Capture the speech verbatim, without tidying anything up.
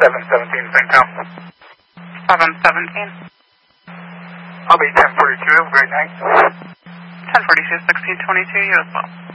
seven seventeen, Saint Tom. seven seventeen. I'll be ten forty-two, have a great night. ten forty-two, sixteen twenty-two, you as well.